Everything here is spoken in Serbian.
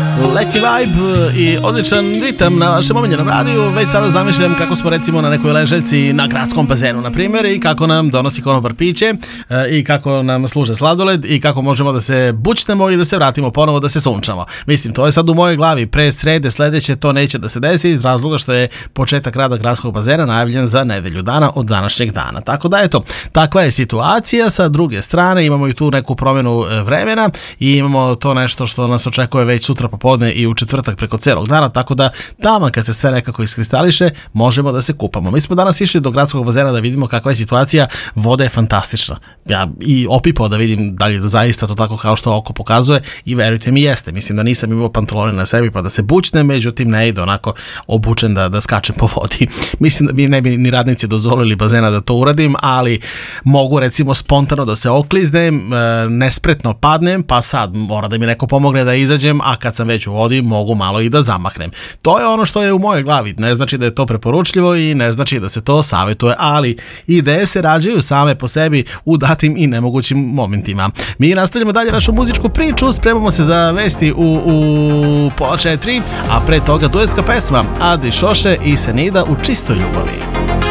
Leki vibe i odličan ritam na vašem omiljenom radiju. Već sada zamišljam kako smo recimo na nekoj ležaljci na gradskom bazenu, na primjer, i kako nam donosi konobar piće i kako nam služe sladoled i kako možemo da se bučnemo i da se vratimo ponovo da se sunčamo. Mislim, to je sad u mojoj glavi. Pre srede sledeće to neće da se desi iz razloga što je početak rada gradskog bazena najavljen za nedelju dana od današnjeg dana. Tako da eto, takva je situacija. Sa druge strane imamo i tu neku promjenu vremena i imamo to nešto što nas očekuje već sutra popodne i u četvrtak preko celog dana, tako da tamo kad se sve nekako iskristališe možemo da se kupamo. Mi smo danas išli do gradskog bazena da vidimo kakva je situacija. Voda je fantastična. Ja i opipao da vidim da li je zaista to tako kao što oko pokazuje i verujte mi jeste. Mislim da nisam imao pantalone na sebi pa da se bučnem, međutim ne ide onako obučen da skačem po vodi. Mislim da bi ne bi ni radnici dozvolili bazena da to uradim, ali mogu recimo spontano da se okliznem, nespretno padnem, pa sad mora da mi neko pomogne da izađem, a kad sam već u vodi mogu malo i da zamahnem. To je ono što je u mojoj glavi. Ne znači da je to preporučljivo i ne znači da se to savjetuje, ali ideje se rađaju same po sebi u datim i nemogućim momentima. Mi nastavljamo dalje našu muzičku priču, spremamo se za vesti u pola 4, a pre toga duetska pesma Adi Šoše i Senida u čistoj ljubavi.